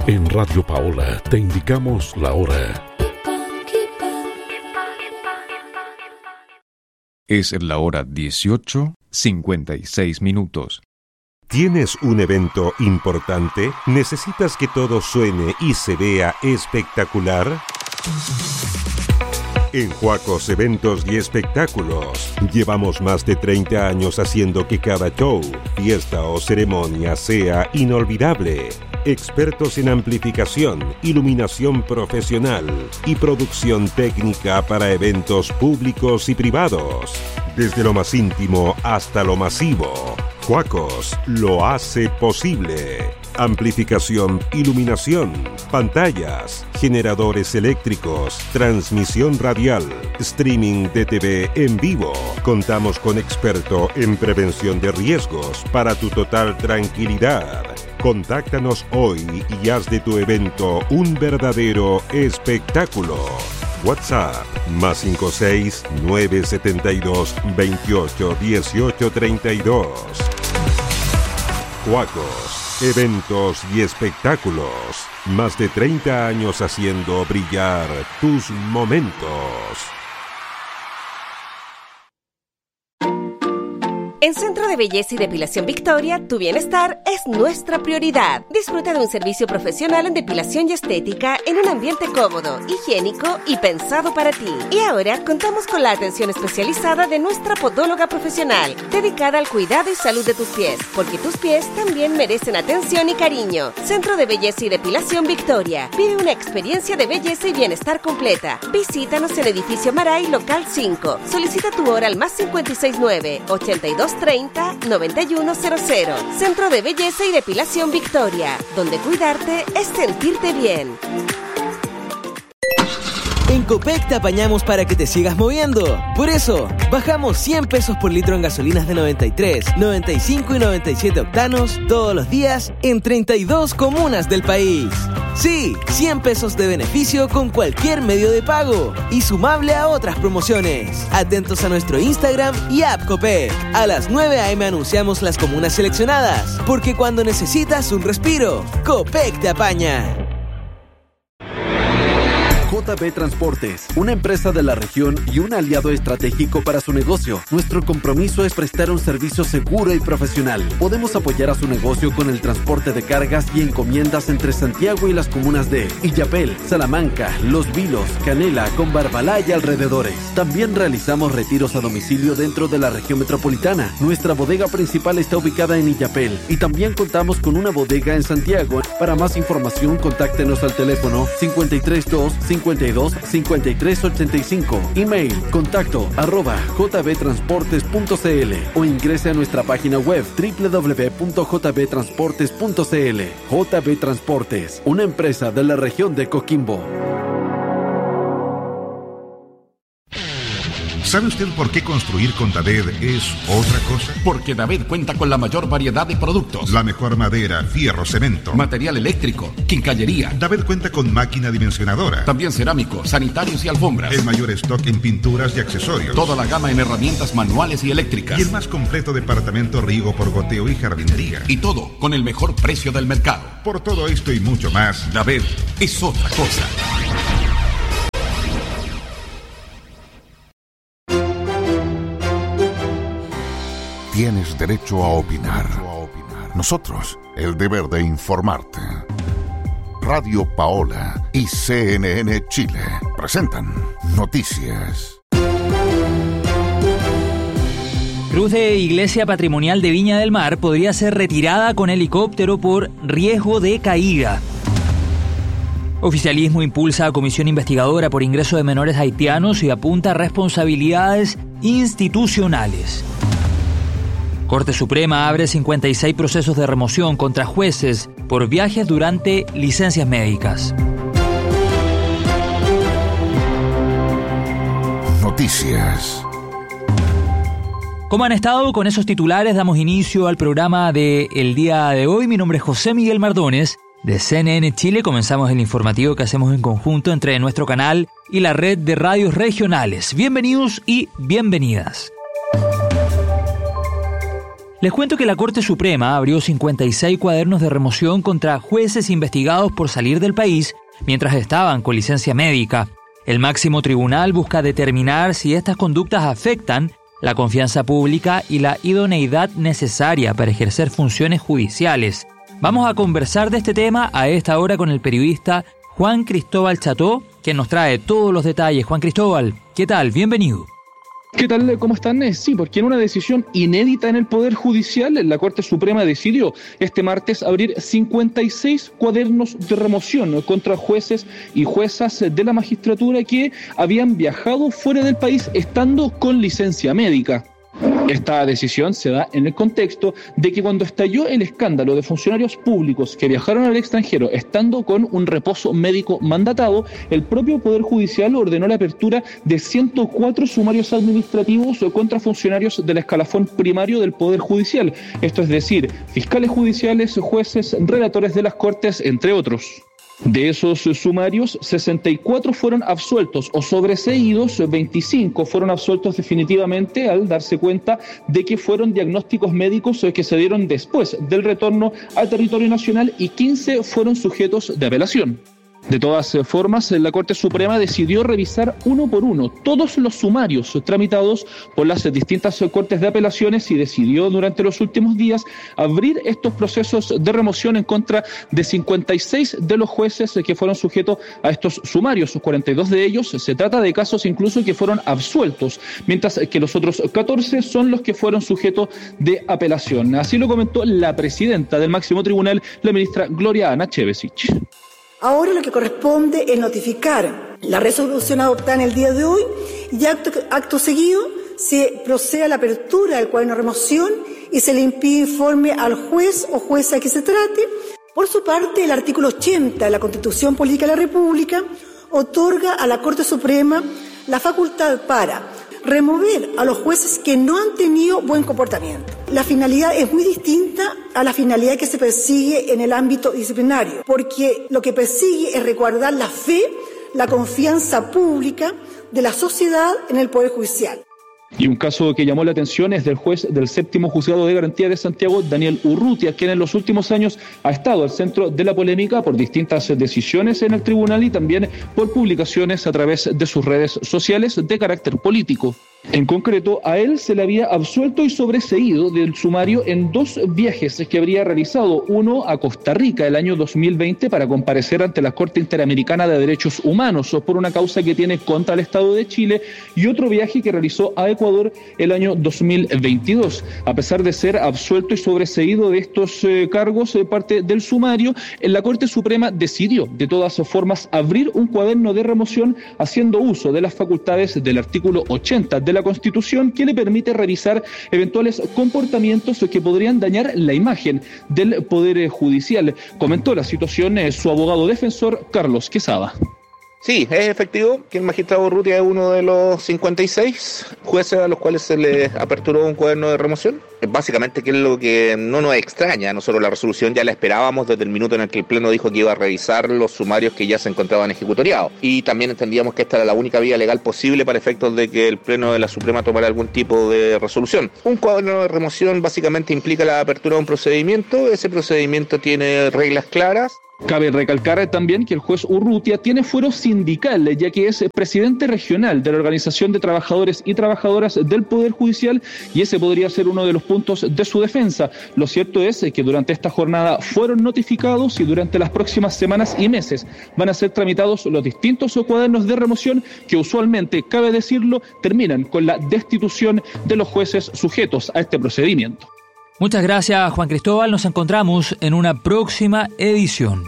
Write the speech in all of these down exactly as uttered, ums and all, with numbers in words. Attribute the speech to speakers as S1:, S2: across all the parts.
S1: En Radio Paola te indicamos la hora.
S2: Es la hora dieciocho, cincuenta y seis minutos.
S3: ¿Tienes un evento importante? ¿Necesitas que todo suene y se vea espectacular? En Huacos Eventos y Espectáculos llevamos más de treinta años haciendo que cada show, fiesta o ceremonia sea inolvidable. Expertos en amplificación, iluminación profesional y producción técnica para eventos públicos y privados. Desde lo más íntimo hasta lo masivo, Huacos lo hace posible. Amplificación, iluminación, pantallas, generadores eléctricos, transmisión radial, streaming de T V en vivo. Contamos con experto en prevención de riesgos para tu total tranquilidad. Contáctanos hoy y haz de tu evento un verdadero espectáculo. WhatsApp más cinco seis nueve siete dos veintiocho dieciocho treinta y dos. Huacos, eventos y espectáculos. Más de treinta años haciendo brillar tus momentos.
S4: En Centro de Belleza y Depilación Victoria, tu bienestar es nuestra prioridad. Disfruta de un servicio profesional en depilación y estética en un ambiente cómodo, higiénico y pensado para ti. Y ahora contamos con la atención especializada de nuestra podóloga profesional, dedicada al cuidado y salud de tus pies, porque tus pies también merecen atención y cariño. Centro de Belleza y Depilación Victoria. Vive una experiencia de belleza y bienestar completa. Visítanos en Edificio Maray, Local cinco. Solicita tu hora al más cinco seis nueve, ochenta y dos treinta, noventa y uno cero cero. Centro de Belleza y Depilación Victoria, donde cuidarte es sentirte bien.
S5: En Copec te apañamos para que te sigas moviendo. Por eso, bajamos cien pesos por litro en gasolinas de noventa y tres, noventa y cinco y noventa y siete octanos todos los días en treinta y dos comunas del país. Sí, cien pesos de beneficio con cualquier medio de pago y sumable a otras promociones. Atentos a nuestro Instagram y app Copec. A las nueve a eme anunciamos las comunas seleccionadas, porque cuando necesitas un respiro, Copec te apaña.
S6: J B Transportes, una empresa de la región y un aliado estratégico para su negocio. Nuestro compromiso es prestar un servicio seguro y profesional. Podemos apoyar a su negocio con el transporte de cargas y encomiendas entre Santiago y las comunas de Illapel, Salamanca, Los Vilos, Canela, Combarbalá y alrededores. También realizamos retiros a domicilio dentro de la región metropolitana. Nuestra bodega principal está ubicada en Illapel y también contamos con una bodega en Santiago. Para más información, contáctenos al teléfono cincuenta y tres dos, cincuenta y dos, cincuenta y tres ochenta y cinco. Email contacto arroba jbtransportes punto cl o ingrese a nuestra página web doble u doble u doble u punto j b transportes punto cl. J B Transportes, una empresa de la región de Coquimbo.
S7: ¿Sabe usted por qué construir con David es otra cosa?
S8: Porque David cuenta con la mayor variedad de productos.
S7: La mejor madera, fierro, cemento,
S8: material eléctrico, quincallería.
S7: David cuenta con máquina dimensionadora.
S8: También cerámico, sanitarios y alfombras.
S7: El mayor stock en pinturas y accesorios.
S8: Toda la gama en herramientas manuales y eléctricas.
S7: Y el más completo departamento riego por goteo y jardinería.
S8: Y todo con el mejor precio del mercado.
S7: Por todo esto y mucho más,
S8: David es otra cosa.
S9: Tienes derecho a opinar. Nosotros, el deber de informarte. Radio Paola y C N N Chile presentan Noticias.
S10: Cruz de Iglesia Patrimonial de Viña del Mar podría ser retirada con helicóptero por riesgo de caída. Oficialismo impulsa a comisión investigadora por ingreso de menores haitianos y apunta a responsabilidades institucionales. Corte Suprema abre cincuenta y seis procesos de remoción contra jueces por viajes durante licencias médicas.
S9: Noticias.
S10: ¿Cómo han estado? Con esos titulares damos inicio al programa del día de hoy. Mi nombre es José Miguel Mardones. De C N N Chile comenzamos el informativo que hacemos en conjunto entre nuestro canal y la red de radios regionales. Bienvenidos y bienvenidas. Les cuento que la Corte Suprema abrió cincuenta y seis cuadernos de remoción contra jueces investigados por salir del país mientras estaban con licencia médica. El máximo tribunal busca determinar si estas conductas afectan la confianza pública y la idoneidad necesaria para ejercer funciones judiciales. Vamos a conversar de este tema a esta hora con el periodista Juan Cristóbal Cható, quien nos trae todos los detalles. Juan Cristóbal, ¿qué tal? Bienvenido.
S11: ¿Qué tal? ¿Cómo están? Sí, porque en una decisión inédita en el Poder Judicial, la Corte Suprema decidió este martes abrir cincuenta y seis cuadernos de remoción contra jueces y juezas de la magistratura que habían viajado fuera del país estando con licencia médica. Esta decisión se da en el contexto de que cuando estalló el escándalo de funcionarios públicos que viajaron al extranjero estando con un reposo médico mandatado, el propio Poder Judicial ordenó la apertura de ciento cuatro sumarios administrativos contra funcionarios del escalafón primario del Poder Judicial, esto es decir, fiscales judiciales, jueces, relatores de las Cortes, entre otros. De esos sumarios, sesenta y cuatro fueron absueltos o sobreseídos, veinticinco fueron absueltos definitivamente al darse cuenta de que fueron diagnósticos médicos que se dieron después del retorno al territorio nacional y quince fueron sujetos de apelación. De todas formas, la Corte Suprema decidió revisar uno por uno todos los sumarios tramitados por las distintas cortes de apelaciones y decidió durante los últimos días abrir estos procesos de remoción en contra de cincuenta y seis de los jueces que fueron sujetos a estos sumarios. cuarenta y dos de ellos se trata de casos incluso que fueron absueltos, mientras que los otros catorce son los que fueron sujetos de apelación. Así lo comentó la presidenta del máximo tribunal, la ministra Gloria Ana Chevesich.
S12: Ahora lo que corresponde es notificar la resolución adoptada en el día de hoy y acto, acto seguido se procede a la apertura del cuaderno de remoción y se le impide informe al juez o jueza que se trate. Por su parte, el artículo ochenta de la Constitución Política de la República otorga a la Corte Suprema la facultad para remover a los jueces que no han tenido buen comportamiento. La finalidad es muy distinta a la finalidad que se persigue en el ámbito disciplinario, porque lo que persigue es resguardar la fe, la confianza pública de la sociedad en el Poder Judicial.
S11: Y un caso que llamó la atención es del juez del séptimo juzgado de garantía de Santiago, Daniel Urrutia, quien en los últimos años ha estado al centro de la polémica por distintas decisiones en el tribunal y también por publicaciones a través de sus redes sociales de carácter político. En concreto, a él se le había absuelto y sobreseído del sumario en dos viajes que habría realizado, uno a Costa Rica el año dos mil veinte para comparecer ante la Corte Interamericana de Derechos Humanos por una causa que tiene contra el Estado de Chile, y otro viaje que realizó a Ecuador el año dos mil veintidós. A pesar de ser absuelto y sobreseído de estos eh, cargos de parte del sumario, la Corte Suprema decidió de todas formas abrir un cuaderno de remoción haciendo uso de las facultades del artículo ochenta de la Constitución, que le permite revisar eventuales comportamientos que podrían dañar la imagen del Poder Judicial. Comentó la situación eh, su abogado defensor, Carlos Quesada.
S13: Sí, es efectivo que el magistrado Urrutia es uno de los cincuenta y seis jueces a los cuales se les aperturó un cuaderno de remoción. Básicamente, que es lo que no nos extraña. Nosotros la resolución ya la esperábamos desde el minuto en el que el Pleno dijo que iba a revisar los sumarios que ya se encontraban ejecutoriados. Y también entendíamos que esta era la única vía legal posible para efectos de que el Pleno de la Suprema tomara algún tipo de resolución. Un cuaderno de remoción básicamente implica la apertura de un procedimiento. Ese procedimiento tiene reglas claras.
S11: Cabe recalcar también que el juez Urrutia tiene fuero sindical, ya que es presidente regional de la Organización de Trabajadores y Trabajadoras del Poder Judicial, y ese podría ser uno de los puntos de su defensa. Lo cierto es que durante esta jornada fueron notificados y durante las próximas semanas y meses van a ser tramitados los distintos cuadernos de remoción que usualmente, cabe decirlo, terminan con la destitución de los jueces sujetos a este procedimiento.
S10: Muchas gracias, Juan Cristóbal. Nos encontramos en una próxima edición.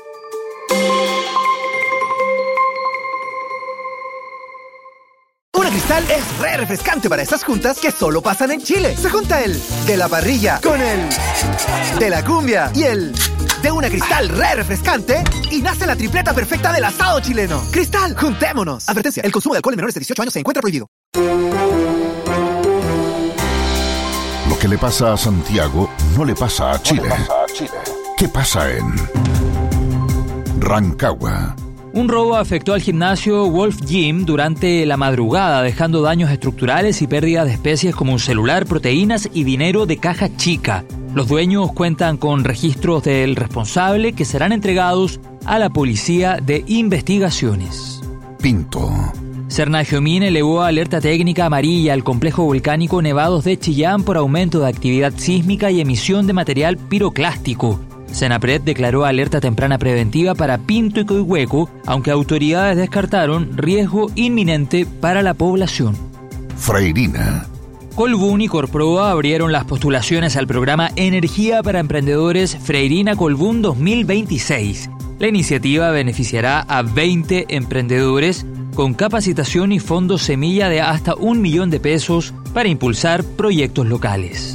S14: Una Cristal es re refrescante para esas juntas que solo pasan en Chile. Se junta el de la parrilla con el de la cumbia y el de una Cristal re refrescante y nace la tripleta perfecta del asado chileno. Cristal, juntémonos. Advertencia, el consumo de alcohol en menores de dieciocho años se encuentra prohibido.
S9: Lo que le pasa a Santiago no le pasa a Chile.
S15: No le pasa a Chile.
S9: ¿Qué pasa en Rancagua,
S10: Un robo afectó al gimnasio Wolf Gym durante la madrugada, dejando daños estructurales y pérdidas de especies como un celular, proteínas y dinero de caja chica. Los dueños cuentan con registros del responsable que serán entregados a la Policía de Investigaciones.
S9: Pinto.
S10: Cernagiomín elevó alerta técnica amarilla al complejo volcánico Nevados de Chillán por aumento de actividad sísmica y emisión de material piroclástico. Senapred declaró alerta temprana preventiva para Pinto y Coihueco, aunque autoridades descartaron riesgo inminente para la población.
S9: Freirina.
S10: Colbún y Corproa abrieron las postulaciones al programa Energía para Emprendedores Freirina Colbún dos mil veintiséis. La iniciativa beneficiará a veinte emprendedores con capacitación y fondos semilla de hasta un millón de pesos para impulsar proyectos locales.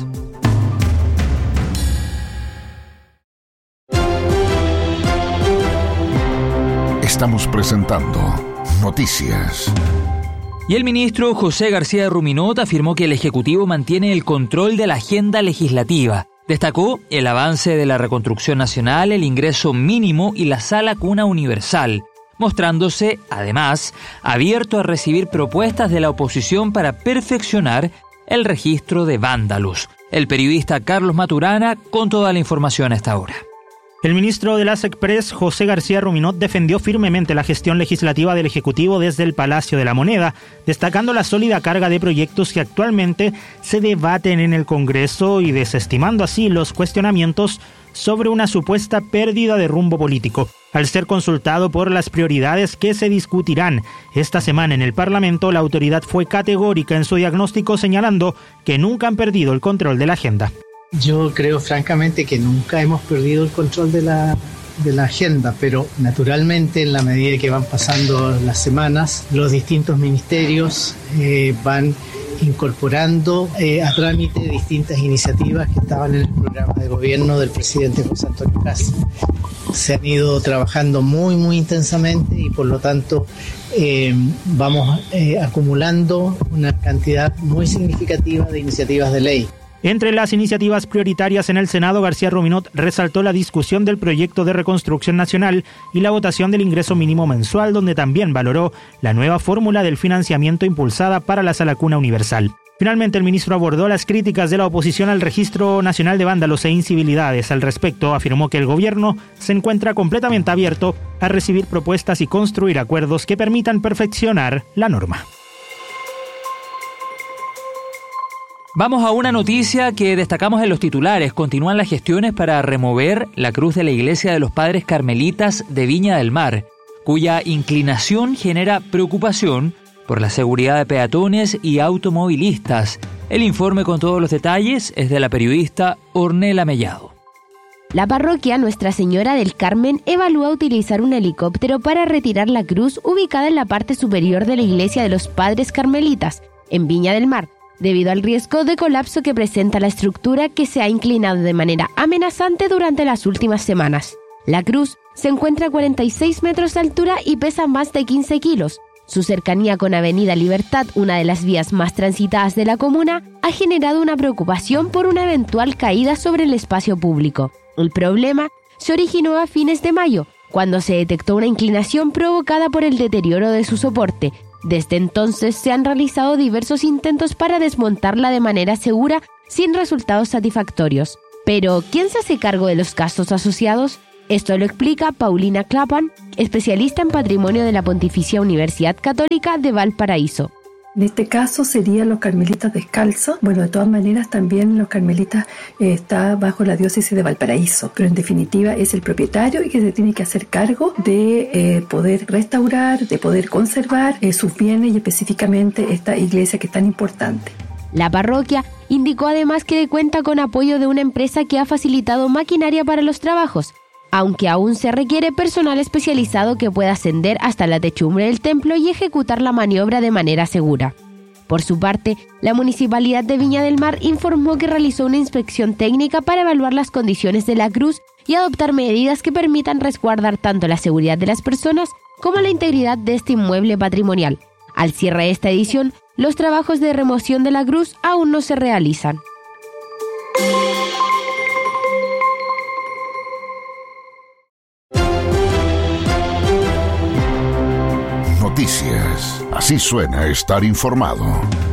S9: Estamos presentando Noticias.
S10: Y el ministro José García Ruminot afirmó que el Ejecutivo mantiene el control de la agenda legislativa. Destacó el avance de la reconstrucción nacional, el ingreso mínimo y la sala cuna universal, mostrándose, además, abierto a recibir propuestas de la oposición para perfeccionar el registro de vándalos. El periodista Carlos Maturana con toda la información a esta hora.
S15: El ministro de las Express, José García Ruminot, defendió firmemente la gestión legislativa del Ejecutivo desde el Palacio de la Moneda, destacando la sólida carga de proyectos que actualmente se debaten en el Congreso y desestimando así los cuestionamientos sobre una supuesta pérdida de rumbo político. Al ser consultado por las prioridades que se discutirán esta semana en el Parlamento, la autoridad fue categórica en su diagnóstico, señalando que nunca han perdido el control de la agenda.
S16: Yo creo francamente que nunca hemos perdido el control de la, de la agenda, pero naturalmente en la medida que van pasando las semanas, los distintos ministerios eh, van incorporando eh, a trámite distintas iniciativas que estaban en el programa de gobierno del presidente José Antonio Kast. Se han ido trabajando muy, muy intensamente y por lo tanto eh, vamos eh, acumulando una cantidad muy significativa de iniciativas de ley.
S15: Entre las iniciativas prioritarias en el Senado, García Ruminot resaltó la discusión del proyecto de reconstrucción nacional y la votación del ingreso mínimo mensual, donde también valoró la nueva fórmula del financiamiento impulsada para la sala cuna universal. Finalmente, el ministro abordó las críticas de la oposición al Registro Nacional de Vándalos e Incivilidades. Al respecto, afirmó que el gobierno se encuentra completamente abierto a recibir propuestas y construir acuerdos que permitan perfeccionar la norma.
S10: Vamos a una noticia que destacamos en los titulares. Continúan las gestiones para remover la cruz de la iglesia de los Padres Carmelitas de Viña del Mar, cuya inclinación genera preocupación por la seguridad de peatones y automovilistas. El informe con todos los detalles es de la periodista Ornella Mellado.
S17: La parroquia Nuestra Señora del Carmen evalúa utilizar un helicóptero para retirar la cruz ubicada en la parte superior de la iglesia de los Padres Carmelitas, en Viña del Mar, debido al riesgo de colapso que presenta la estructura, que se ha inclinado de manera amenazante durante las últimas semanas. La cruz se encuentra a cuarenta y seis metros de altura y pesa más de quince kilos. Su cercanía con Avenida Libertad, una de las vías más transitadas de la comuna, ha generado una preocupación por una eventual caída sobre el espacio público. El problema se originó a fines de mayo, cuando se detectó una inclinación provocada por el deterioro de su soporte. Desde entonces se han realizado diversos intentos para desmontarla de manera segura, sin resultados satisfactorios. Pero, ¿quién se hace cargo de los gastos asociados? Esto lo explica Paulina Clapan, especialista en patrimonio de la Pontificia Universidad Católica de Valparaíso.
S18: En este caso serían los carmelitas descalzos. Bueno, de todas maneras también los carmelitas eh, está bajo la diócesis de Valparaíso, pero en definitiva es el propietario y que se tiene que hacer cargo de eh, poder restaurar, de poder conservar eh, sus bienes y específicamente esta iglesia que es tan importante.
S17: La parroquia indicó además que cuenta con apoyo de una empresa que ha facilitado maquinaria para los trabajos, aunque aún se requiere personal especializado que pueda ascender hasta la techumbre del templo y ejecutar la maniobra de manera segura. Por su parte, la Municipalidad de Viña del Mar informó que realizó una inspección técnica para evaluar las condiciones de la cruz y adoptar medidas que permitan resguardar tanto la seguridad de las personas como la integridad de este inmueble patrimonial. Al cierre de esta edición, los trabajos de remoción de la cruz aún no se realizan.
S9: Noticias. Así suena estar informado.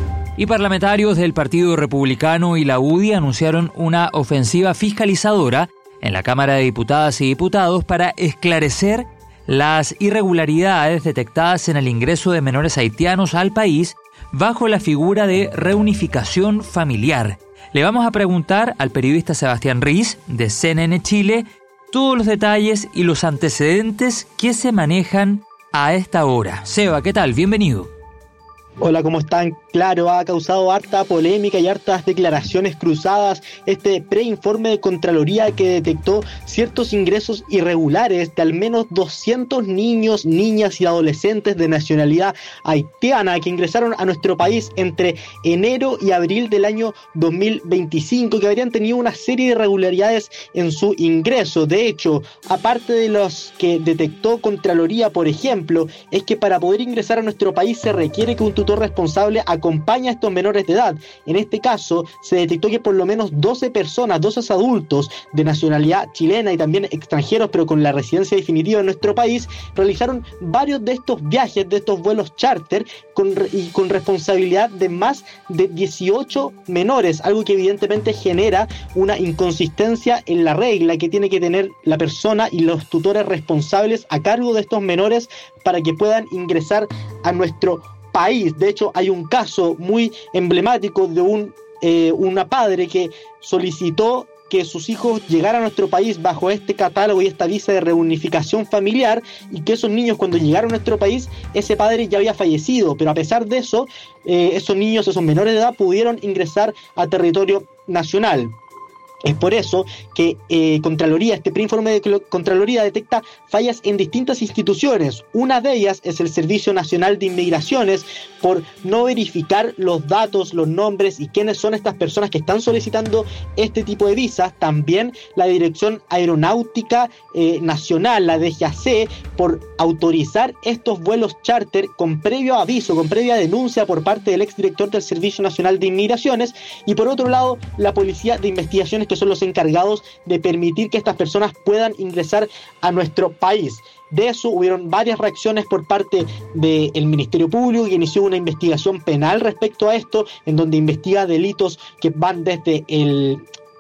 S10: Y parlamentarios del Partido Republicano y la U D I anunciaron una ofensiva fiscalizadora en la Cámara de Diputadas y Diputados para esclarecer las irregularidades detectadas en el ingreso de menores haitianos al país bajo la figura de reunificación familiar. Le vamos a preguntar al periodista Sebastián Riz, de C N N Chile, todos los detalles y los antecedentes que se manejan a esta hora. Seba, ¿qué tal? Bienvenido.
S19: Hola, ¿cómo están? Claro, ha causado harta polémica y hartas declaraciones cruzadas este preinforme de Contraloría que detectó ciertos ingresos irregulares de al menos doscientos niños, niñas y adolescentes de nacionalidad haitiana que ingresaron a nuestro país entre enero y abril del año dos mil veinticinco, que habrían tenido una serie de irregularidades en su ingreso. De hecho, aparte de los que detectó Contraloría, por ejemplo, es que para poder ingresar a nuestro país se requiere que un tutor responsable acompañe a estos menores de edad. En este caso, se detectó que por lo menos doce personas, doce adultos de nacionalidad chilena y también extranjeros, pero con la residencia definitiva en nuestro país, realizaron varios de estos viajes, de estos vuelos charter, con, y con responsabilidad de más de dieciocho menores, algo que evidentemente genera una inconsistencia en la regla que tiene que tener la persona y los tutores responsables a cargo de estos menores para que puedan ingresar a nuestro país. De hecho, hay un caso muy emblemático de un eh, una padre que solicitó que sus hijos llegaran a nuestro país bajo este catálogo y esta visa de reunificación familiar, y que esos niños, cuando llegaron a nuestro país, ese padre ya había fallecido, pero a pesar de eso, eh, esos niños, esos menores de edad, pudieron ingresar a territorio nacional. Es por eso que eh, Contraloría, este preinforme de Contraloría detecta fallas en distintas instituciones. Una de ellas es el Servicio Nacional de Inmigraciones, por no verificar los datos, los nombres y quiénes son estas personas que están solicitando este tipo de visas. También la Dirección Aeronáutica eh, Nacional, la D G A C, por autorizar estos vuelos charter con previo aviso, con previa denuncia por parte del exdirector del Servicio Nacional de Inmigraciones. Y por otro lado, la Policía de Investigaciones, que son los encargados de permitir que estas personas puedan ingresar a nuestro país. De eso hubieron varias reacciones por parte del Ministerio Público, que inició una investigación penal respecto a esto, en donde investiga delitos que van desde el...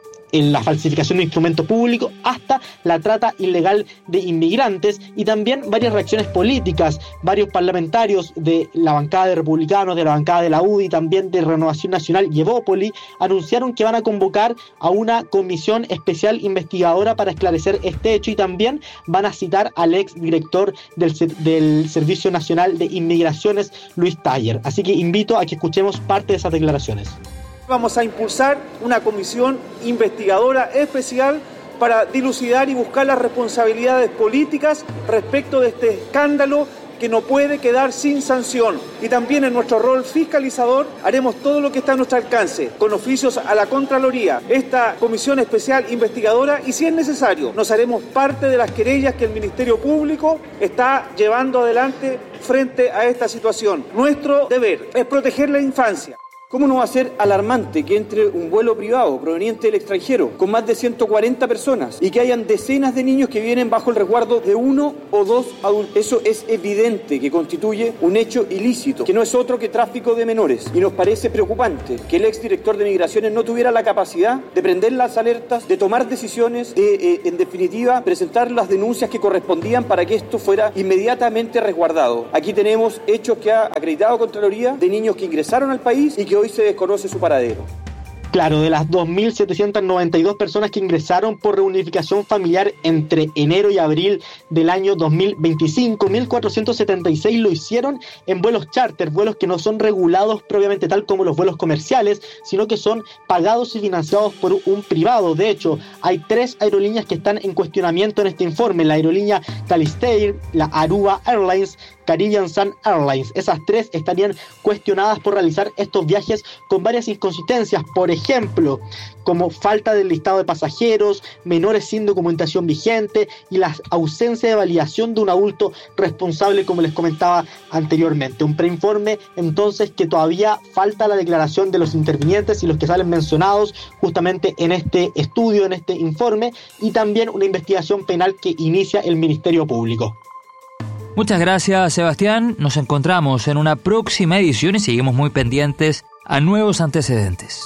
S19: en la falsificación de instrumentos públicos hasta la trata ilegal de inmigrantes, y también varias reacciones políticas. Varios parlamentarios de la bancada de Republicanos, de la bancada de la U D I, también de Renovación Nacional y Evópoli, anunciaron que van a convocar a una comisión especial investigadora para esclarecer este hecho, y también van a citar al ex director del, del Servicio Nacional de Inmigraciones, Luis Taller. Así que invito a que escuchemos parte de esas declaraciones.
S20: Vamos a impulsar una comisión investigadora especial para dilucidar y buscar las responsabilidades políticas respecto de este escándalo que no puede quedar sin sanción. Y también en nuestro rol fiscalizador haremos todo lo que está a nuestro alcance, con oficios a la Contraloría, esta comisión especial investigadora, y si es necesario, nos haremos parte de las querellas que el Ministerio Público está llevando adelante frente a esta situación. Nuestro deber es proteger la infancia. ¿Cómo no va a ser alarmante que entre un vuelo privado proveniente del extranjero con más de ciento cuarenta personas y que hayan decenas de niños que vienen bajo el resguardo de uno o dos adultos? Eso es evidente que constituye un hecho ilícito, que no es otro que tráfico de menores. Y nos parece preocupante que el exdirector de Migraciones no tuviera la capacidad de prender las alertas, de tomar decisiones, de, eh, en definitiva, presentar las denuncias que correspondían para que esto fuera inmediatamente resguardado. Aquí tenemos hechos que ha acreditado Contraloría de niños que ingresaron al país y que hoy se desconoce su paradero.
S19: Claro, de las dos mil setecientas noventa y dos personas que ingresaron por reunificación familiar entre enero y abril del año dos mil veinticinco, mil cuatrocientos setenta y seis lo hicieron en vuelos charter, vuelos que no son regulados propiamente tal como los vuelos comerciales, sino que son pagados y financiados por un privado. De hecho, hay tres aerolíneas que están en cuestionamiento en este informe: la aerolínea Talistair, la Aruba Airlines, Caribbean Sun Airlines. Esas tres estarían cuestionadas por realizar estos viajes con varias inconsistencias, por ejemplo, como falta del listado de pasajeros, menores sin documentación vigente y la ausencia de validación de un adulto responsable, como les comentaba anteriormente. Un preinforme, entonces, que todavía falta la declaración de los intervinientes y los que salen mencionados justamente en este estudio, en este informe, y también una investigación penal que inicia el Ministerio Público.
S10: Muchas gracias, Sebastián. Nos encontramos en una próxima edición y seguimos muy pendientes a nuevos antecedentes.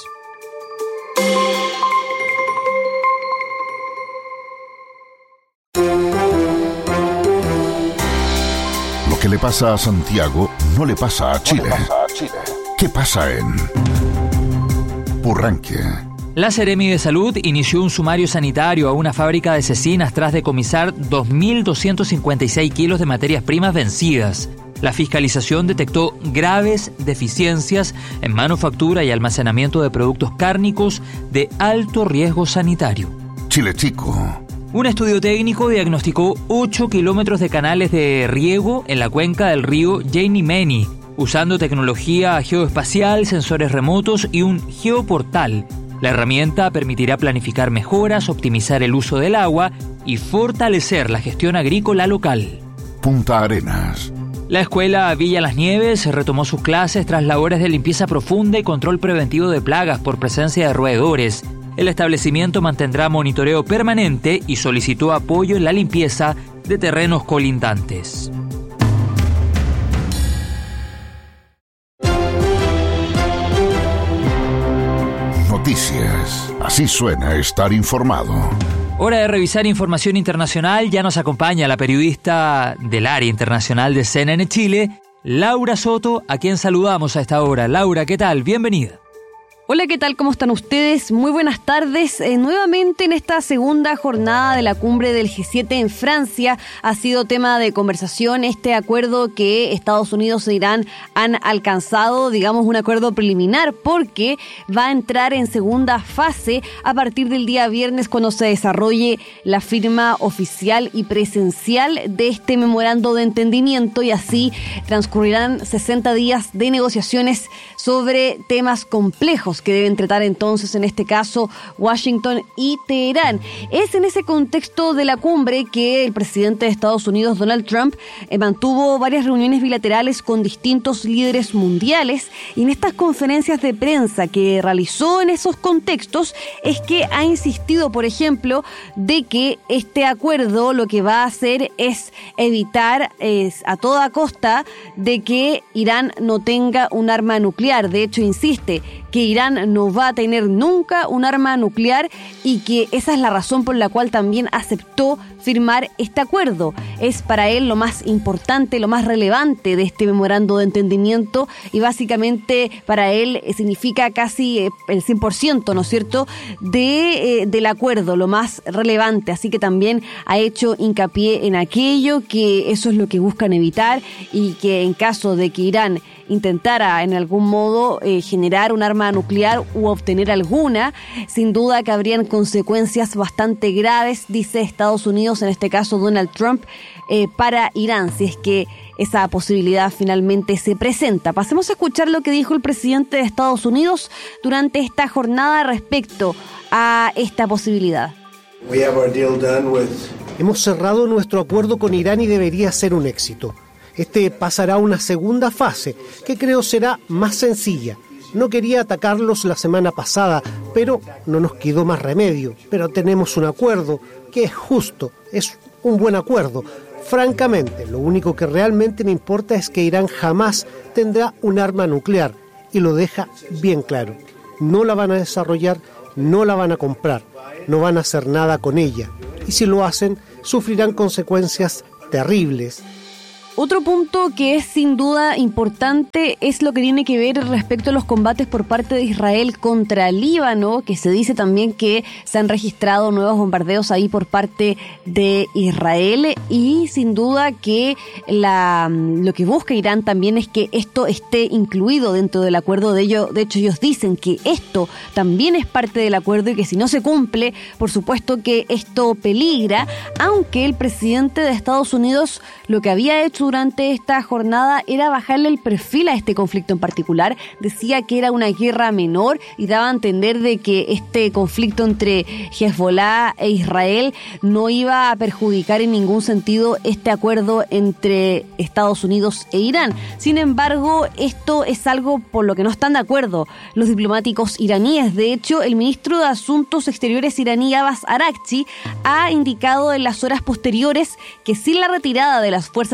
S9: Lo que le pasa a Santiago no le pasa a Chile. ¿Qué pasa en Purranque?
S10: La Seremi de Salud inició un sumario sanitario a una fábrica de cecinas tras decomisar dos mil doscientos cincuenta y seis kilos de materias primas vencidas. La fiscalización detectó graves deficiencias en manufactura y almacenamiento de productos cárnicos de alto riesgo sanitario.
S9: Chile Chico.
S10: Un estudio técnico diagnosticó ocho kilómetros de canales de riego en la cuenca del río Yeini-Meni, usando tecnología geoespacial, sensores remotos y un geoportal. La herramienta permitirá planificar mejoras, optimizar el uso del agua y fortalecer la gestión agrícola local.
S9: Punta Arenas.
S10: La escuela Villa Las Nieves retomó sus clases tras labores de limpieza profunda y control preventivo de plagas por presencia de roedores. El establecimiento mantendrá monitoreo permanente y solicitó apoyo en la limpieza de terrenos colindantes.
S9: Noticias. Así suena estar informado.
S10: Hora de revisar información internacional. Ya nos acompaña la periodista del área internacional de C N N Chile, Laura Soto, a quien saludamos a esta hora. Laura, ¿qué tal? Bienvenida.
S21: Hola, ¿qué tal? ¿Cómo están ustedes? Muy buenas tardes. Eh, nuevamente en esta segunda jornada de la cumbre del G siete en Francia ha sido tema de conversación este acuerdo que Estados Unidos e Irán han alcanzado, digamos un acuerdo preliminar, porque va a entrar en segunda fase a partir del día viernes cuando se desarrolle la firma oficial y presencial de este memorando de entendimiento, y así transcurrirán sesenta días de negociaciones sobre temas complejos que deben tratar entonces, en este caso, Washington y Teherán. Es en ese contexto de la cumbre que el presidente de Estados Unidos, Donald Trump, eh, mantuvo varias reuniones bilaterales con distintos líderes mundiales, y en estas conferencias de prensa que realizó en esos contextos es que ha insistido, por ejemplo, de que este acuerdo lo que va a hacer es evitar es, a toda costa de que Irán no tenga un arma nuclear. De hecho, insiste que Irán no va a tener nunca un arma nuclear y que esa es la razón por la cual también aceptó firmar este acuerdo. Es para él lo más importante, lo más relevante de este memorando de entendimiento, y básicamente para él significa casi el cien por ciento, ¿no es cierto?, de, eh, del acuerdo, lo más relevante. Así que también ha hecho hincapié en aquello, que eso es lo que buscan evitar, y que en caso de que Irán intentara en algún modo eh, generar un arma nuclear u obtener alguna, sin duda que habrían consecuencias bastante graves, dice Estados Unidos, en este caso Donald Trump, eh, para Irán, si es que esa posibilidad finalmente se presenta. Pasemos a escuchar lo que dijo el presidente de Estados Unidos durante esta jornada respecto a esta posibilidad.
S22: Hemos cerrado nuestro acuerdo con Irán y debería ser un éxito. Este pasará a una segunda fase, que creo será más sencilla. No quería atacarlos la semana pasada, pero no nos quedó más remedio. Pero tenemos un acuerdo que es justo, es un buen acuerdo. Francamente, lo único que realmente me importa es que Irán jamás tendrá un arma nuclear, y lo deja bien claro. No la van a desarrollar, no la van a comprar, no van a hacer nada con ella. Y si lo hacen, sufrirán consecuencias terribles.
S21: Otro punto que es sin duda importante es lo que tiene que ver respecto a los combates por parte de Israel contra Líbano, que se dice también que se han registrado nuevos bombardeos ahí por parte de Israel, y sin duda que la, lo que busca Irán también es que esto esté incluido dentro del acuerdo. De ello, de hecho, ellos dicen que esto también es parte del acuerdo y que si no se cumple, por supuesto que esto peligra, aunque el presidente de Estados Unidos lo que había hecho durante esta jornada era bajarle el perfil a este conflicto en particular. Decía que era una guerra menor y daba a entender de que este conflicto entre Hezbollah e Israel no iba a perjudicar en ningún sentido este acuerdo entre Estados Unidos e Irán. Sin embargo, esto es algo por lo que no están de acuerdo los diplomáticos iraníes. De hecho, el ministro de Asuntos Exteriores iraní, Abbas Araghchi, ha indicado en las horas posteriores que sin la retirada de las fuerzas israelíes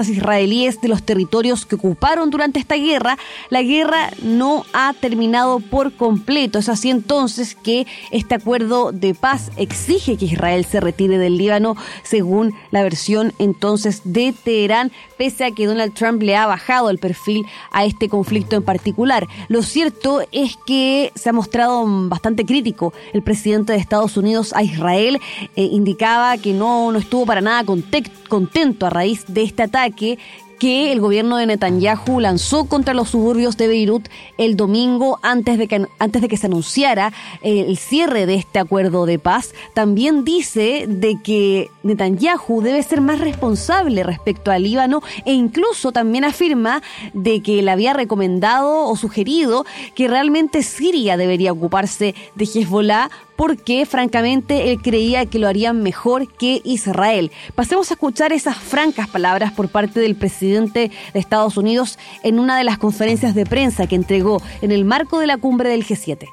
S21: israelíes de los territorios que ocuparon durante esta guerra, la guerra no ha terminado por completo. Es así entonces que este acuerdo de paz exige que Israel se retire del Líbano, según la versión entonces de Teherán, pese a que Donald Trump le ha bajado el perfil a este conflicto en particular. Lo cierto es que se ha mostrado bastante crítico el presidente de Estados Unidos a Israel. Eh, indicaba que no, no estuvo para nada contento a raíz de este ataque que el gobierno de Netanyahu lanzó contra los suburbios de Beirut el domingo antes de que, antes de que se anunciara eh, el cierre de este acuerdo de paz. También dice de que Netanyahu debe ser más responsable respecto al Líbano e incluso también afirma de que le había recomendado o sugerido que realmente Siria debería ocuparse de Hezbollah, porque francamente él creía que lo harían mejor que Israel. Pasemos a escuchar esas francas palabras por parte del presidente de Estados Unidos en una de las conferencias de prensa que entregó en el marco de la cumbre del G siete.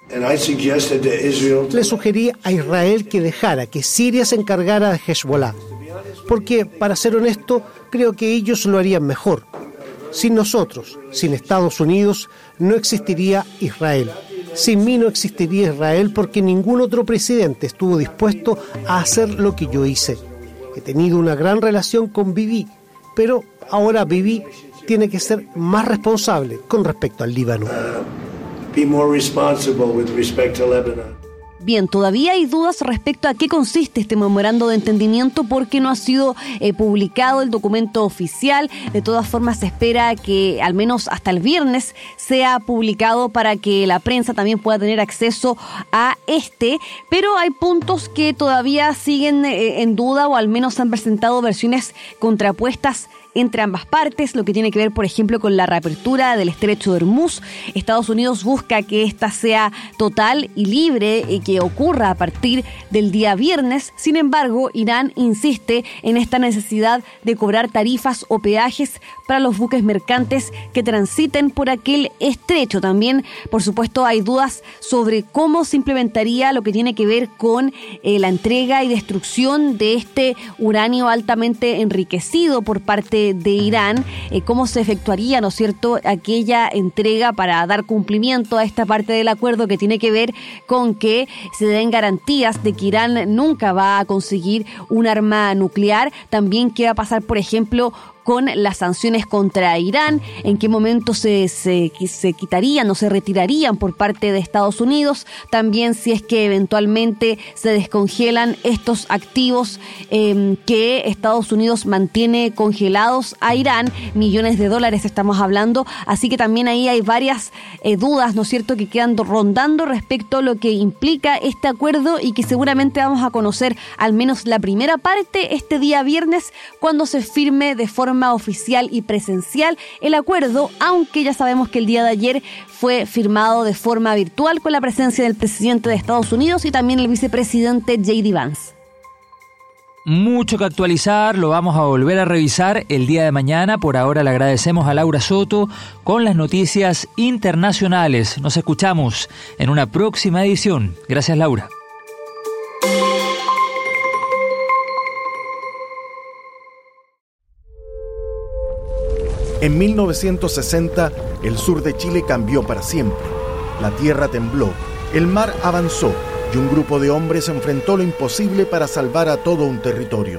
S22: Le sugerí a Israel que dejara que Siria se encargara de Hezbollah, porque, para ser honesto, creo que ellos lo harían mejor. Sin nosotros, sin Estados Unidos, no existiría Israel. Sin mí no existiría Israel porque ningún otro presidente estuvo dispuesto a hacer lo que yo hice. He tenido una gran relación con Bibi, pero ahora Bibi tiene que ser más responsable con respecto al Líbano.
S1: Be more responsible with respect to Lebanon.
S21: Bien, todavía hay dudas respecto a qué consiste este memorando de entendimiento porque no ha sido eh, publicado el documento oficial. De todas formas, se espera que al menos hasta el viernes sea publicado para que la prensa también pueda tener acceso a este. Pero hay puntos que todavía siguen eh, en duda o al menos han presentado versiones contrapuestas entre ambas partes, lo que tiene que ver, por ejemplo, con la reapertura del estrecho de Hormuz. Estados Unidos busca que esta sea total y libre y que ocurra a partir del día viernes. Sin embargo, Irán insiste en esta necesidad de cobrar tarifas o peajes para los buques mercantes que transiten por aquel estrecho. También, por supuesto, hay dudas sobre cómo se implementaría lo que tiene que ver con eh, la entrega y destrucción de este uranio altamente enriquecido por parte de Irán, eh, cómo se efectuaría, ¿no es cierto?, aquella entrega para dar cumplimiento a esta parte del acuerdo que tiene que ver con que se den garantías de que Irán nunca va a conseguir un arma nuclear. También qué va a pasar, por ejemplo, con las sanciones contra Irán, en qué momento se, se, se quitarían o se retirarían por parte de Estados Unidos, también si es que eventualmente se descongelan estos activos eh, que Estados Unidos mantiene congelados a Irán, millones de dólares estamos hablando, así que también ahí hay varias eh, dudas, ¿no es cierto?, que quedan rondando respecto a lo que implica este acuerdo y que seguramente vamos a conocer al menos la primera parte este día viernes cuando se firme de forma oficial y presencial el acuerdo, aunque ya sabemos que el día de ayer fue firmado de forma virtual con la presencia del presidente de Estados Unidos y también el vicepresidente J D Vance.
S10: Mucho que actualizar, lo vamos a volver a revisar el día de mañana. Por ahora le agradecemos a Laura Soto con las noticias internacionales. Nos escuchamos en una próxima edición. Gracias, Laura.
S2: En mil novecientos sesenta, el sur de Chile cambió para siempre. La tierra tembló, el mar avanzó y un grupo de hombres enfrentó lo imposible para salvar a todo un territorio.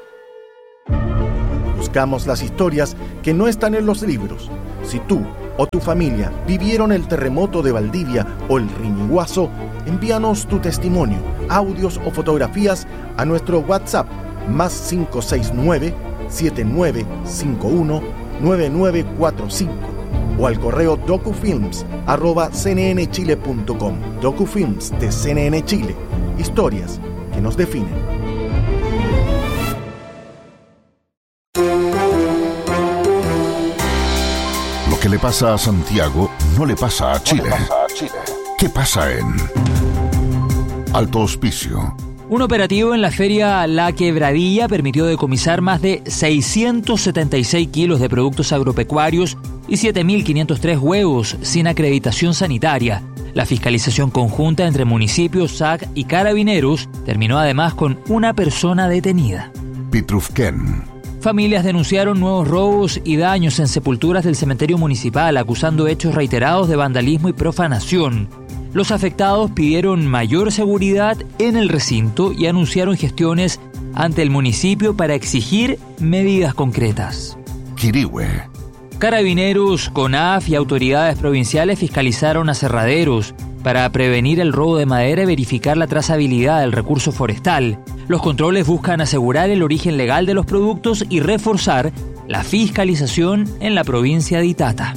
S2: Buscamos las historias que no están en los libros. Si tú o tu familia vivieron el terremoto de Valdivia o el Riñiguazo, envíanos tu testimonio, audios o fotografías a nuestro WhatsApp más cinco seis nueve, siete nueve cinco uno, nueve nueve cuatro cinco o al correo docufilms arroba c n n chile punto com. Docufilms de C N N Chile. Historias que nos definen.
S9: Lo que le pasa a Santiago no le pasa a Chile. ¿Qué pasa en Alto Hospicio?
S10: Un operativo en la feria La Quebradilla permitió decomisar más de seiscientos setenta y seis kilos de productos agropecuarios y siete mil quinientos tres huevos sin acreditación sanitaria. La fiscalización conjunta entre municipios, S A C y Carabineros terminó además con una persona detenida.
S9: Pitrufquén.
S10: Familias denunciaron nuevos robos y daños en sepulturas del cementerio municipal, acusando hechos reiterados de vandalismo y profanación. Los afectados pidieron mayor seguridad en el recinto y anunciaron gestiones ante el municipio para exigir medidas concretas.
S9: Quirihue.
S10: Carabineros, CONAF y autoridades provinciales fiscalizaron aserraderos para prevenir el robo de madera y verificar la trazabilidad del recurso forestal. Los controles buscan asegurar el origen legal de los productos y reforzar la fiscalización en la provincia de Itata.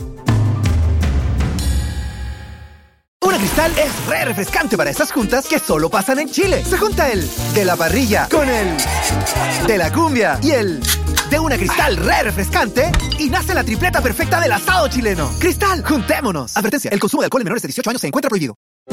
S14: Una Cristal es re refrescante para esas juntas que solo pasan en Chile. Se junta el de la parrilla con el de la cumbia y el de una Cristal re refrescante y nace la tripleta perfecta del asado chileno. Cristal, juntémonos. Advertencia, el consumo de alcohol en menores de dieciocho años se encuentra prohibido.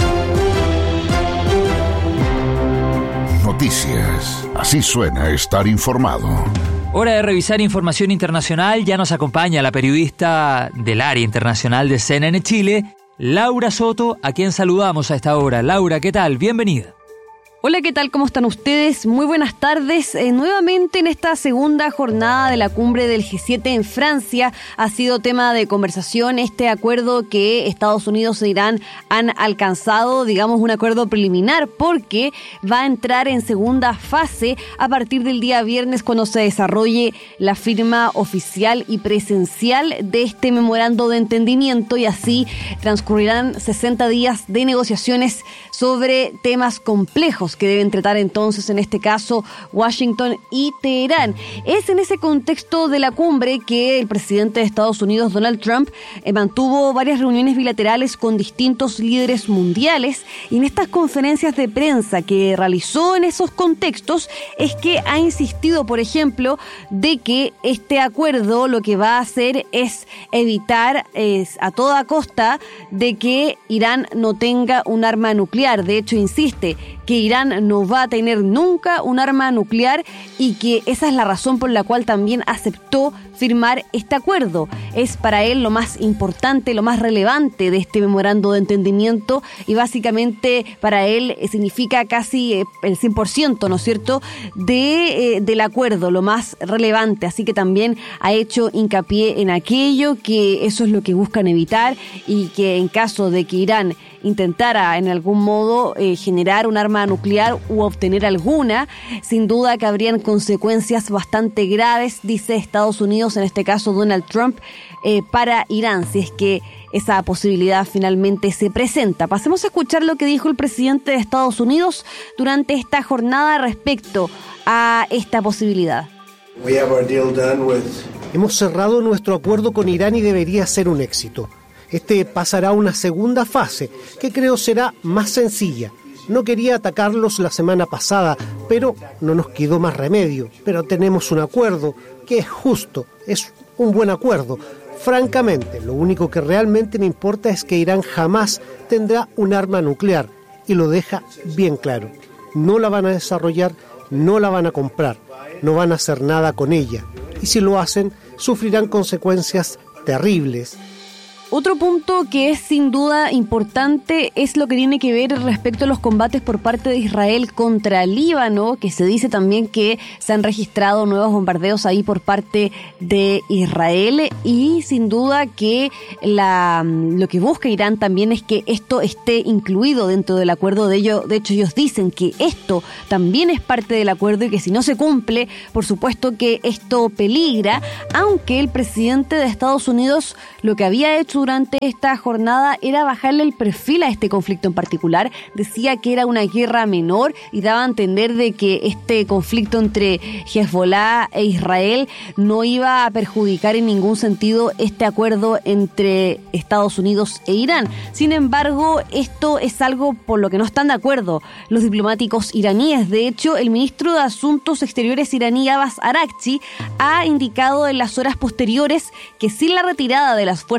S9: Noticias. Así suena estar informado.
S10: Hora de revisar información internacional. Ya nos acompaña la periodista del área internacional de C N N Chile, Laura Soto, a quien saludamos a esta hora. Laura, ¿qué tal? Bienvenida.
S21: Hola, ¿qué tal? ¿Cómo están ustedes? Muy buenas tardes. Eh, nuevamente en esta segunda jornada de la cumbre del G siete en Francia ha sido tema de conversación este acuerdo que Estados Unidos e Irán han alcanzado, digamos un acuerdo preliminar, porque va a entrar en segunda fase a partir del día viernes cuando se desarrolle la firma oficial y presencial de este memorando de entendimiento, y así transcurrirán sesenta días de negociaciones sobre temas complejos que deben tratar entonces, en este caso, Washington y Teherán. Es en ese contexto de la cumbre que el presidente de Estados Unidos, Donald Trump, eh, mantuvo varias reuniones bilaterales con distintos líderes mundiales, y en estas conferencias de prensa que realizó en esos contextos es que ha insistido, por ejemplo, de que este acuerdo lo que va a hacer es evitar eh, a toda costa de que Irán no tenga un arma nuclear. De hecho, insiste que Irán no va a tener nunca un arma nuclear y que esa es la razón por la cual también aceptó firmar este acuerdo. Es para él lo más importante, lo más relevante de este memorando de entendimiento, y básicamente para él significa casi eh, el cien por ciento, ¿no es cierto?, de, eh, del acuerdo, lo más relevante. Así que también ha hecho hincapié en aquello, que eso es lo que buscan evitar, y que en caso de que Irán intentara en algún modo eh, generar un arma nuclear u obtener alguna, sin duda que habrían consecuencias bastante graves, dice Estados Unidos, en este caso Donald Trump, eh, para Irán, si es que esa posibilidad finalmente se presenta. Pasemos a escuchar lo que dijo el presidente de Estados Unidos durante esta jornada respecto a esta posibilidad.
S1: We have our deal done with...
S22: Hemos cerrado nuestro acuerdo con Irán y debería ser un éxito. Este pasará a una segunda fase, que creo será más sencilla. No quería atacarlos la semana pasada, pero no nos quedó más remedio. Pero tenemos un acuerdo que es justo, es un buen acuerdo. Francamente, lo único que realmente me importa es que Irán jamás tendrá un arma nuclear, y lo deja bien claro. No la van a desarrollar, no la van a comprar, no van a hacer nada con ella. Y si lo hacen, sufrirán consecuencias terribles.
S21: Otro punto que es sin duda importante es lo que tiene que ver respecto a los combates por parte de Israel contra Líbano, que se dice también que se han registrado nuevos bombardeos ahí por parte de Israel, y sin duda que la, lo que busca Irán también es que esto esté incluido dentro del acuerdo. De ello, de hecho, ellos dicen que esto también es parte del acuerdo y que si no se cumple, por supuesto que esto peligra, aunque el presidente de Estados Unidos lo que había hecho durante esta jornada era bajarle el perfil a este conflicto en particular. Decía que era una guerra menor y daba a entender de que este conflicto entre Hezbollah e Israel no iba a perjudicar en ningún sentido este acuerdo entre Estados Unidos e Irán. Sin embargo, esto es algo por lo que no están de acuerdo los diplomáticos iraníes. De hecho, el ministro de Asuntos Exteriores iraní, Abbas Araghchi, ha indicado en las horas posteriores que sin la retirada de las fuerzas israelíes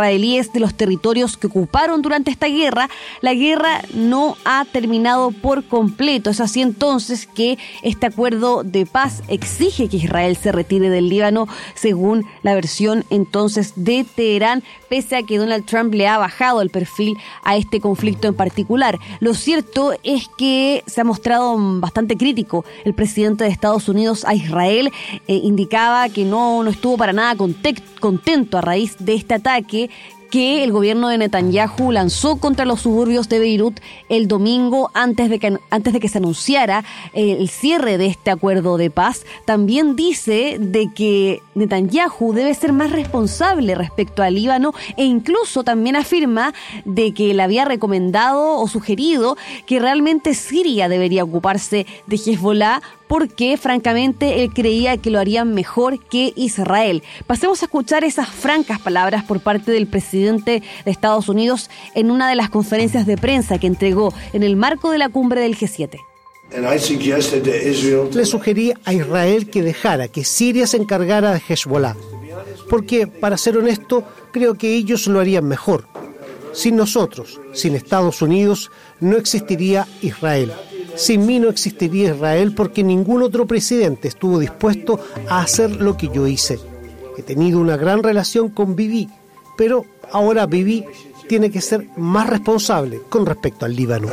S21: israelíes de los territorios que ocuparon durante esta guerra, la guerra no ha terminado por completo. Es así entonces que este acuerdo de paz exige que Israel se retire del Líbano, según la versión entonces de Teherán, pese a que Donald Trump le ha bajado el perfil a este conflicto en particular. Lo cierto es que se ha mostrado bastante crítico el presidente de Estados Unidos a Israel. Eh, indicaba que no, no estuvo para nada contento a raíz de este ataque que el gobierno de Netanyahu lanzó contra los suburbios de Beirut el domingo antes de que, antes de que se anunciara el cierre de este acuerdo de paz. También dice de que Netanyahu debe ser más responsable respecto al Líbano e incluso también afirma de que le había recomendado o sugerido que realmente Siria debería ocuparse de Hezbollah, porque francamente él creía que lo harían mejor que Israel. Pasemos a escuchar esas francas palabras por parte del presidente de Estados Unidos en una de las conferencias de prensa que entregó en el marco de la cumbre del G siete.
S22: Le sugerí a Israel que dejara que Siria se encargara de Hezbollah, porque, para ser honesto, creo que ellos lo harían mejor. Sin nosotros, sin Estados Unidos, no existiría Israel. Sin mí no existiría Israel porque ningún otro presidente estuvo dispuesto a hacer lo que yo hice. He tenido una gran relación con Bibi, pero ahora Bibi tiene que ser más responsable con respecto al Líbano.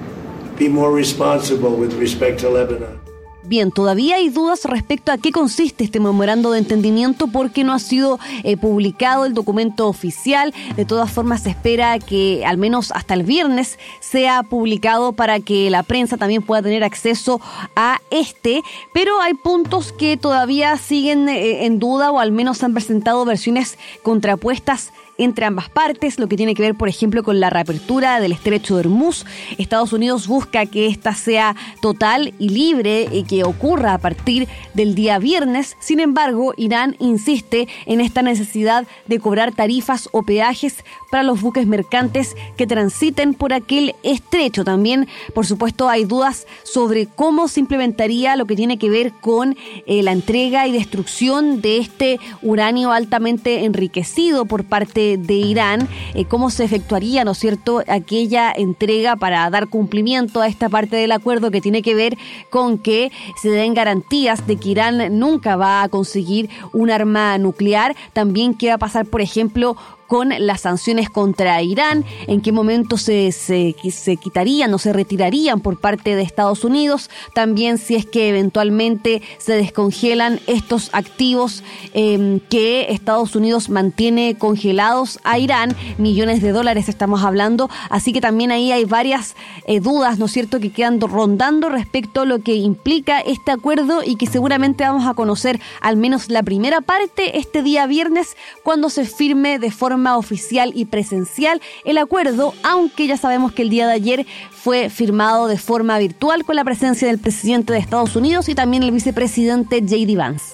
S1: Be more responsible with respect to Lebanon.
S21: Bien, todavía hay dudas respecto a qué consiste este memorando de entendimiento porque no ha sido eh, publicado el documento oficial. De todas formas, se espera que al menos hasta el viernes sea publicado para que la prensa también pueda tener acceso a este. Pero hay puntos que todavía siguen eh, en duda o al menos han presentado versiones contrapuestas entre ambas partes, lo que tiene que ver, por ejemplo, con la reapertura del estrecho de Hormuz. Estados Unidos busca que esta sea total y libre y que ocurra a partir del día viernes. Sin embargo, Irán insiste en esta necesidad de cobrar tarifas o peajes para los buques mercantes que transiten por aquel estrecho. También, por supuesto, hay dudas sobre cómo se implementaría lo que tiene que ver con eh, la entrega y destrucción de este uranio altamente enriquecido por parte de Irán, eh, cómo se efectuaría, ¿no es cierto?, aquella entrega para dar cumplimiento a esta parte del acuerdo que tiene que ver con que se den garantías de que Irán nunca va a conseguir un arma nuclear. También qué va a pasar, por ejemplo, con las sanciones contra Irán, en qué momento se, se, se quitarían o se retirarían por parte de Estados Unidos, también si es que eventualmente se descongelan estos activos eh, que Estados Unidos mantiene congelados a Irán, millones de dólares estamos hablando, así que también ahí hay varias eh, dudas, ¿no es cierto?, que quedan rondando respecto a lo que implica este acuerdo y que seguramente vamos a conocer al menos la primera parte este día viernes cuando se firme de forma oficial y presencial el acuerdo, aunque ya sabemos que el día de ayer fue firmado de forma virtual con la presencia del presidente de Estados Unidos y también el vicepresidente J D Vance.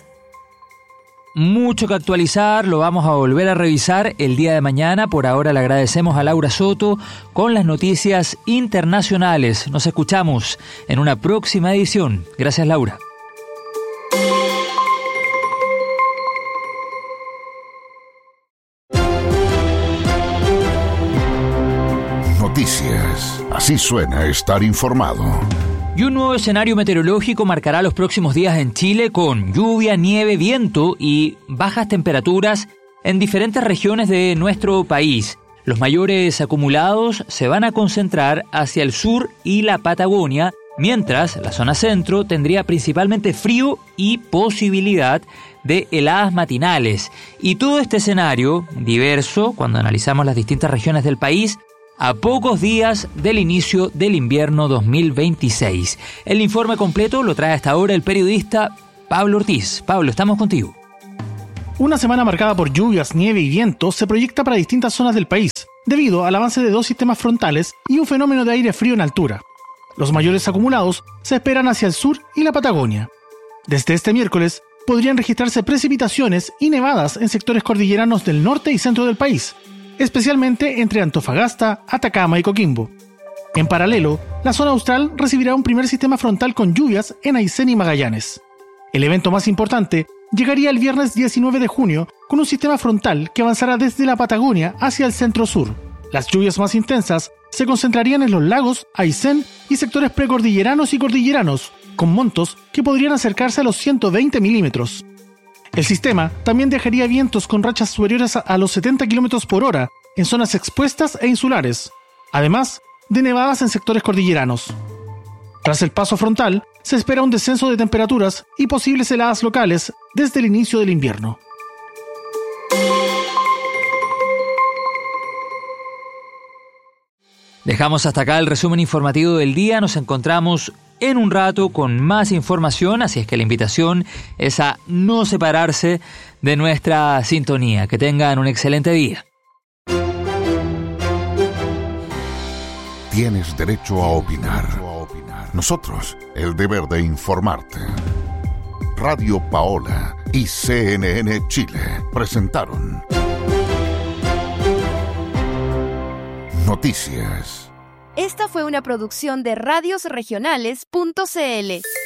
S10: Mucho que actualizar, lo vamos a volver a revisar el día de mañana. Por ahora le agradecemos a Laura Soto con las noticias internacionales. Nos escuchamos en una próxima edición. Gracias, Laura.
S9: Noticias. Así suena estar informado.
S10: Y un nuevo escenario meteorológico marcará los próximos días en Chile con lluvia, nieve, viento y bajas temperaturas en diferentes regiones de nuestro país. Los mayores acumulados se van a concentrar hacia el sur y la Patagonia, mientras la zona centro tendría principalmente frío y posibilidad de heladas matinales. Y todo este escenario diverso, cuando analizamos las distintas regiones del país, a pocos días del inicio del invierno dos mil veintiséis. El informe completo lo trae hasta ahora el periodista Pablo Ortiz. Pablo, estamos contigo.
S3: Una semana marcada por lluvias, nieve y viento se proyecta para distintas zonas del país, debido al avance de dos sistemas frontales y un fenómeno de aire frío en altura. Los mayores acumulados se esperan hacia el sur y la Patagonia. Desde este miércoles podrían registrarse precipitaciones y nevadas en sectores cordilleranos del norte y centro del país, especialmente entre Antofagasta, Atacama y Coquimbo. En paralelo, la zona austral recibirá un primer sistema frontal con lluvias en Aysén y Magallanes. El evento más importante llegaría el viernes diecinueve de junio, con un sistema frontal que avanzará desde la Patagonia hacia el centro-sur. Las lluvias más intensas se concentrarían en los lagos, Aysén y sectores precordilleranos y cordilleranos, con montos que podrían acercarse a los ciento veinte milímetros. El sistema también dejaría vientos con rachas superiores a los setenta kilómetros por hora en zonas expuestas e insulares, además de nevadas en sectores cordilleranos. Tras el paso frontal, se espera un descenso de temperaturas y posibles heladas locales desde el inicio del invierno.
S10: Dejamos hasta acá el resumen informativo del día. Nos encontramos en un rato con más información, así es que la invitación es a no separarse de nuestra sintonía. Que tengan un excelente día.
S9: Tienes derecho a opinar. Nosotros, el deber de informarte. Radio Paola y C N N Chile presentaron Noticias.
S4: Esta fue una producción de radios regionales punto c l.